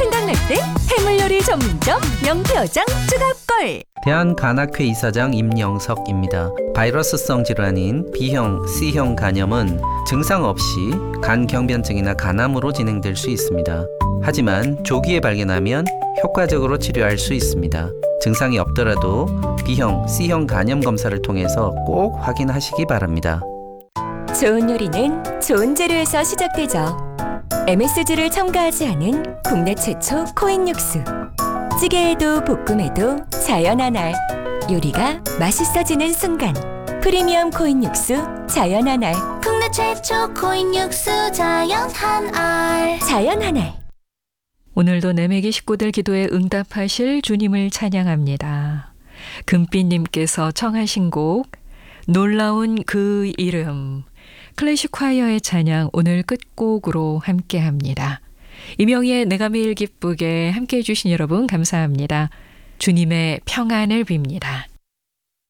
생각날 때 해물요리 전문점 명태어장 추가골. 대한간학회 이사장 임영석입니다. 바이러스성 질환인 B형, C형 간염은 증상 없이 간경변증이나 간암으로 진행될 수 있습니다. 하지만 조기에 발견하면 효과적으로 치료할 수 있습니다. 증상이 없더라도 B형, C형 간염 검사를 통해서 꼭 확인하시기 바랍니다. 좋은 요리는 좋은 재료에서 시작되죠. MSG를 첨가하지 않은 국내 최초 코인 육수. 찌개에도 볶음에도 자연 한알. 요리가 맛있어지는 순간. 프리미엄 코인 육수 자연 한알. 국내 최초 코인 육수 자연 한알. 자연 한알. 오늘도 내매기 식구들 기도에 응답하실 주님을 찬양합니다. 금빛님께서 청하신 곡 놀라운 그 이름, 클래식 콰이어의 찬양 오늘 끝곡으로 함께합니다. 이명희의 내가 매일 기쁘게 함께해 주신 여러분 감사합니다. 주님의 평안을 빕니다.